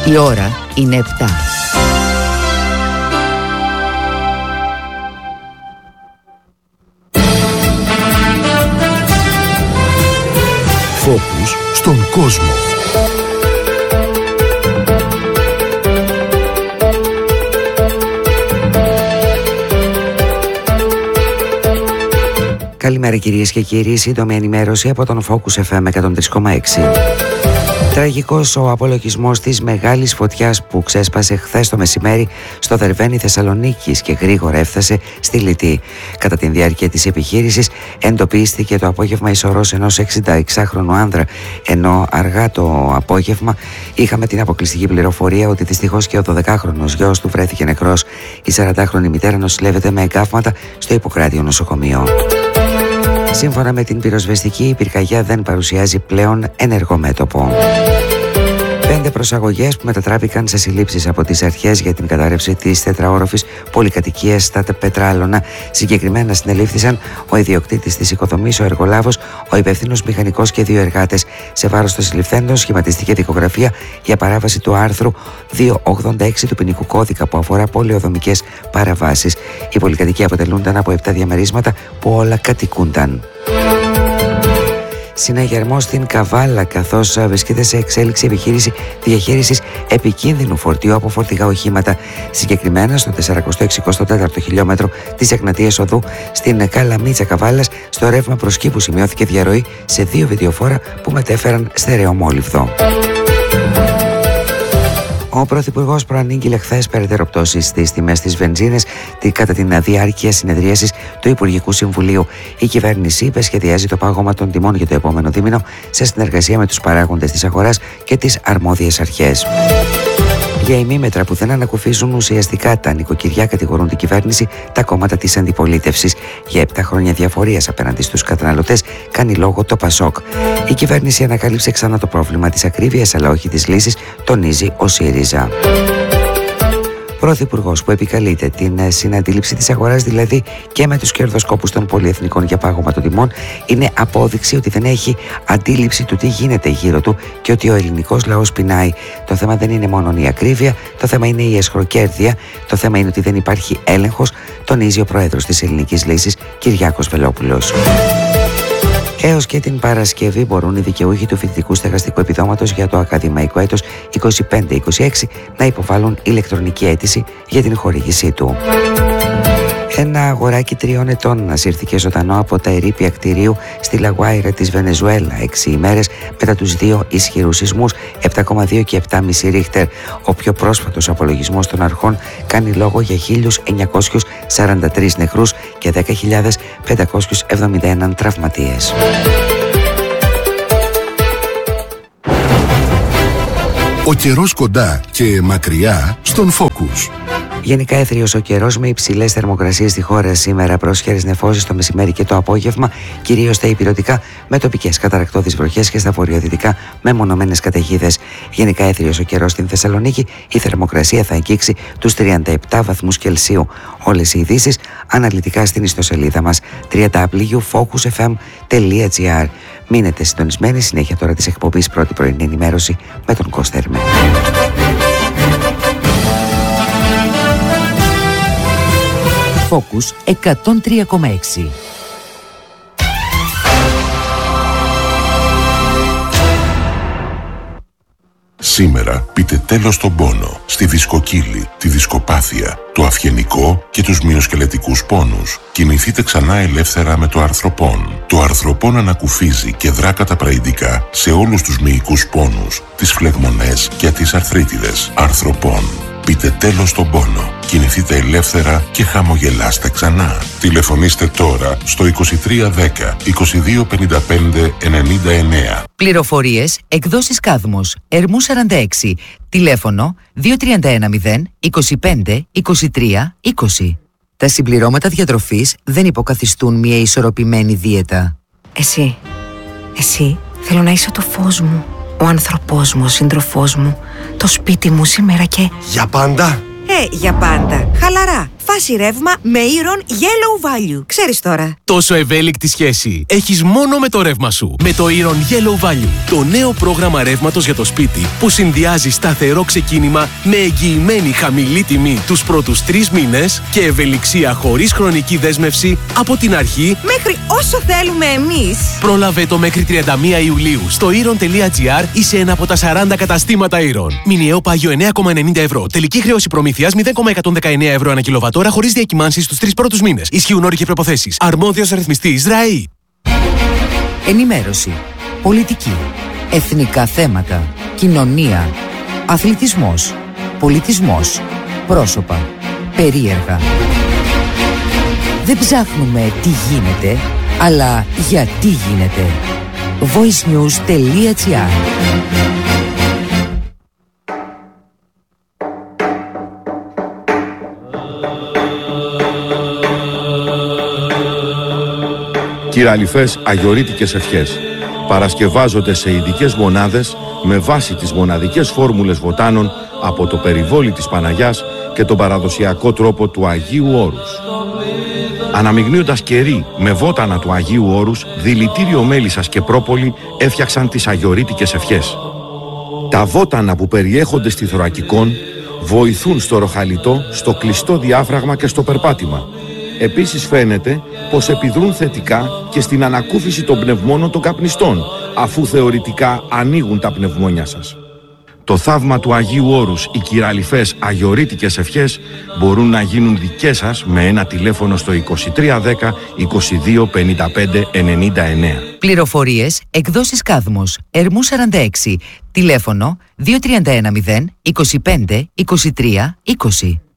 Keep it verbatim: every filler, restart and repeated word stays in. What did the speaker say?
Η ώρα είναι επτά. Φόκους στον κόσμο. Καλημέρα κυρίες και κύριοι, σύντομη ενημέρωση από τον Focus εφ εμ εκατόν τρία κόμμα έξι. Τραγικός ο απολογισμός της μεγάλης φωτιάς που ξέσπασε χθες το μεσημέρι στο Δερβένι Θεσσαλονίκης και γρήγορα έφτασε στη Λυτή. Κατά τη διάρκεια της επιχείρησης εντοπίστηκε το απόγευμα η σωρός ενός εξηνταεξάχρονου άνδρα, ενώ αργά το απόγευμα είχαμε την αποκλειστική πληροφορία ότι δυστυχώς και ο δωδεκάχρονος γιος του βρέθηκε νεκρός. Η σαραντάχρονη μητέρα νοσηλεύεται με εγκάβματα στο Ιπποκράτιο νοσοκομείο. Σύμφωνα με την πυροσβεστική, η πυρκαγιά δεν παρουσιάζει πλέον ενεργό μέτωπο. Πέντε προσαγωγές που μετατράπηκαν σε συλλήψεις από τις αρχές για την κατάρρευση της τετραόροφης πολυκατοικίας στα Πετράλωνα. Συγκεκριμένα συνελήφθησαν ο ιδιοκτήτης της οικοδομής, ο εργολάβος, ο υπεύθυνος μηχανικός και δύο εργάτες. Σε βάρος των συλληφθέντων σχηματιστήκε δικογραφία για παράβαση του άρθρου διακόσια ογδόντα έξι του ποινικού κώδικα που αφορά πολεοδομικές παραβάσεις. Οι πολυκατοικία αποτελούνταν από επτά διαμερίσματα που όλα κατοικούνταν. Συναγερμό στην Καβάλα, καθώς βρίσκεται σε εξέλιξη επιχείρηση διαχείρισης επικίνδυνου φορτίου από φορτηγά οχήματα. Συγκεκριμένα στο τετρακόσια εξήντα τέταρτο χιλιόμετρο της Εγνατίας Οδού στην Καλαμίτσα Καβάλας, στο ρεύμα προς Κήπου σημειώθηκε διαρροή σε δύο βιντεοφόρα που μετέφεραν στερεομόλιβδο. Ο Πρωθυπουργός προανήγγειλε χθες περαιτέρω πτώσεις στις τιμές της βενζίνης κατά την διάρκεια συνεδρίασης του Υπουργικού Συμβουλίου. Η κυβέρνηση υπεσχεδιάζει το πάγωμα των τιμών για το επόμενο δίμηνο σε συνεργασία με τους παράγοντες της αγοράς και τις αρμόδιες αρχές. Για ημίμετρα που δεν ανακουφίζουν ουσιαστικά τα νοικοκυριά, κατηγορούν την κυβέρνηση τα κόμματα της αντιπολίτευσης. Για επτά χρόνια διαφορίας απέναντι στους καταναλωτές κάνει λόγο το Πασόκ. Η κυβέρνηση ανακάλυψε ξανά το πρόβλημα της ακρίβειας, αλλά όχι της λύσης, τονίζει ο ΣΥΡΙΖΑ. Πρωθυπουργός που επικαλείται την συναντήληψη της αγοράς, δηλαδή και με τους κερδοσκόπους των πολυεθνικών για πάγωμα των τιμών, είναι απόδειξη ότι δεν έχει αντίληψη του τι γίνεται γύρω του και ότι ο ελληνικός λαός πεινάει. Το θέμα δεν είναι μόνο η ακρίβεια, το θέμα είναι η αισχροκέρδεια, το θέμα είναι ότι δεν υπάρχει έλεγχος, τονίζει ο πρόεδρος της Ελληνικής Λύσης, Κυριάκος Βελόπουλος. Έως και την Παρασκευή μπορούν οι δικαιούχοι του φοιτητικού στεγαστικού επιδόματος για το ακαδημαϊκό έτος είκοσι πέντε είκοσι έξι να υποβάλουν ηλεκτρονική αίτηση για την χορήγησή του. Ένα αγοράκι τριών ετών ασύρθηκε ζωντανό από τα ερείπια κτηρίου στη Λαγουάιρα της Βενεζουέλα έξι ημέρες μετά τους δύο ισχυρούς σεισμούς επτά κόμμα δύο και επτά κόμμα πέντε ρίχτερ. Ο πιο πρόσφατος απολογισμός των αρχών κάνει λόγο για χίλια εννιακόσιους σαράντα τρεις νεκρούς και δέκα χιλιάδες πεντακόσιους εβδομήντα ένα τραυματίες. Ο καιρός κοντά και μακριά στον Focus. Γενικά έθριος ο καιρός με υψηλές θερμοκρασίες στη χώρα σήμερα, πρόσχερες νεφώσεις το μεσημέρι και το απόγευμα, κυρίως στα ηπειρωτικά με τοπικές καταρρακτώδεις βροχές και στα βορειοδυτικά με μονομένες καταιγίδες. Γενικά έθριος ο καιρός στην Θεσσαλονίκη, η θερμοκρασία θα αγγίξει τους τριάντα επτά βαθμούς Κελσίου. Όλες οι ειδήσεις αναλυτικά στην ιστοσελίδα μας double-u double-u double-u τελεία focus f m τελεία g r. Μείνετε συντονισμένοι, συνέχεια τώρα της εκπομπής πρώτη πρωινή ενημέρωση με τον Κώστα Ερμέ. Focus εκατόν τρία κόμμα έξι. Σήμερα πείτε τέλος στον πόνο, στη δισκοκύλη, τη δισκοπάθεια, το αυγενικό και τους μυοσκελετικούς πόνους. Κινηθείτε ξανά ελεύθερα με το αρθροπόν. Το αρθροπόν ανακουφίζει και δρά καταπραϊντικά σε όλους τους μυϊκούς πόνους, τις φλεγμονές και τις αρθρίτιδες. Αρθροπόν. Πείτε τέλος στον πόνο. Κινηθείτε ελεύθερα και χαμογελάστε ξανά. Τηλεφωνήστε τώρα στο είκοσι τρία δέκα είκοσι δύο πενήντα πέντε ενενήντα εννέα. Πληροφορίες εκδόσεις Κάδμος, Ερμού σαράντα έξι. Τηλέφωνο δύο τρία ένα μηδέν είκοσι πέντε είκοσι τρία είκοσι. Τα συμπληρώματα διατροφής δεν υποκαθιστούν μια ισορροπημένη δίαιτα. Εσύ, εσύ θέλω να είσαι το φως μου, ο άνθρωπός μου, ο σύντροφός μου, το σπίτι μου σήμερα και... Για πάντα! Ε, για πάντα. Χαλαρά. φάση ρεύμα με Iron Yellow Value. Ξέρεις τώρα. Τόσο ευέλικτη σχέση έχεις μόνο με το ρεύμα σου. Με το Iron Yellow Value, το νέο πρόγραμμα ρεύματος για το σπίτι που συνδυάζει σταθερό ξεκίνημα με εγγυημένη χαμηλή τιμή τους πρώτους τρεις μήνες και ευελιξία χωρίς χρονική δέσμευση από την αρχή Μέχρι όσο θέλουμε εμείς. Πρόλαβε το μέχρι τριάντα μία Ιουλίου στο iron τελεία gr ή σε ένα από τα σαράντα καταστήματα Iron. Μηνιαίο πάγιο εννέα κόμμα ενενήντα ευρώ. Τελική χρέωση προμήθειας μηδέν κόμμα εκατόν δεκαεννέα ευρώ ανά κιλοβατόρα χωρίς διακυμάνσεις στους τρεις πρώτους μήνες. Ισχύουν όροι και προϋποθέσεις. Αρμόδιος ρυθμιστής ΡΑΗ. Ενημέρωση. Πολιτική. Εθνικά θέματα. Κοινωνία. Αθλητισμός. Πολιτισμός. Πρόσωπα. Περίεργα. Δεν ψάχνουμε τι γίνεται, αλλά γιατί γίνεται. voicenews τελεία gr. Κυραλιφές αγιορείτικες ευχές παρασκευάζονται σε ειδικές μονάδες με βάση τις μοναδικές φόρμουλες βοτάνων από το περιβόλι της Παναγιάς και τον παραδοσιακό τρόπο του Αγίου Όρους. Αναμειγνύοντας κερί με βότανα του Αγίου Όρους, δηλητήριο μέλισσας και πρόπολη έφτιαξαν τις αγιορείτικες ευχές. Τα βότανα που περιέχονται στη θωρακικόν βοηθούν στο ροχαλιτό, στο κλειστό διάφραγμα και στο περπάτημα. Επίσης φαίνεται πως επιδρούν θετικά και στην ανακούφιση των πνευμόνων των καπνιστών, αφού θεωρητικά ανοίγουν τα πνευμόνια σας. Το θαύμα του Αγίου Όρους, οι κυραλιφές αγιορείτικες ευχές μπορούν να γίνουν δικές σας με ένα τηλέφωνο στο είκοσι τρία δέκα είκοσι δύο πενήντα πέντε ενενήντα εννέα. Πληροφορίες, εκδόσεις Κάδμος, Ερμού σαράντα έξι, τηλέφωνο δύο τρία ένα μηδέν είκοσι πέντε είκοσι τρία είκοσι.